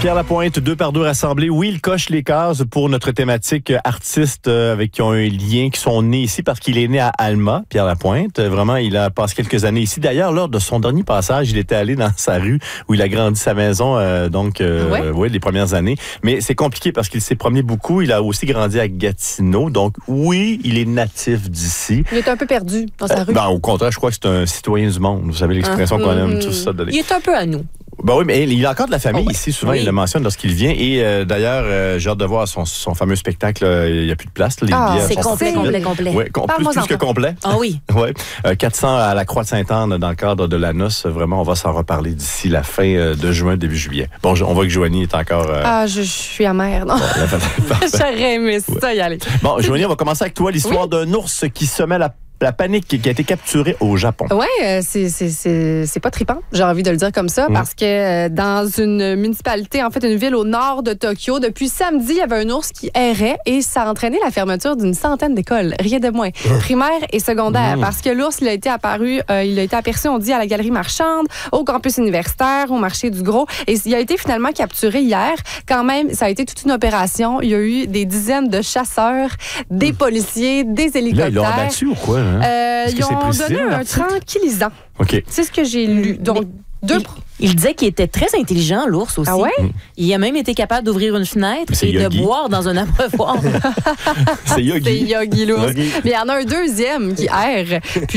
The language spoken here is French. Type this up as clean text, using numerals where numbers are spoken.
Pierre Lapointe, 2 par 2 rassemblés. Oui, il coche les cases pour notre thématique artistes avec qui ont un lien, qui sont nés ici parce qu'il est né à Alma, Pierre Lapointe. Vraiment, il a passé quelques années ici. D'ailleurs, lors de son dernier passage, il était allé dans sa rue où il a grandi sa maison, les premières années. Mais c'est compliqué parce qu'il s'est promené beaucoup. Il a aussi grandi à Gatineau. Donc, oui, il est natif d'ici. Il est un peu perdu dans sa rue. Au contraire, je crois que c'est un citoyen du monde. Vous savez l'expression qu'on aime tout ça. Il est un peu à nous. Ben oui, mais il a encore de la famille ici. Souvent, il le mentionne lorsqu'il vient. Et d'ailleurs, j'ai hâte de voir son fameux spectacle. Il n'y a plus de place. Les billets c'est complet. Oui, plus que complet. Ah oui. Ouais. 400 à la Croix de Sainte-Anne dans le cadre de la noce. Vraiment, on va s'en reparler d'ici la fin de juin, début juillet. Bon, on voit que Joanie est encore... je suis amère, non? J'aurais aimé ça y aller. Bon, Joanie, on va commencer avec toi. L'histoire d'un ours qui semait la panique qui a été capturée au Japon. Oui, c'est pas trippant, j'ai envie de le dire comme ça, parce que dans une municipalité, en fait, une ville au nord de Tokyo, depuis samedi, il y avait un ours qui errait et ça a entraîné la fermeture d'une centaine d'écoles, rien de moins, primaire et secondaire, parce que l'ours, il a été aperçu, on dit, à la galerie marchande, au campus universitaire, au marché du Gros, et il a été finalement capturé hier. Quand même, ça a été toute une opération. Il y a eu des dizaines de chasseurs, des policiers, des hélicoptères. Là, ils l'ont abattu ou quoi? Ils ont donné un tranquillisant. OK. C'est ce que j'ai lu. Donc, Il disait qu'il était très intelligent, l'ours aussi. Ah ouais? Il a même été capable d'ouvrir une fenêtre et Yogi. de boire dans un abreuvoir. C'est Yogi. C'est Yogi, l'ours. Mais il y en a un deuxième qui erre.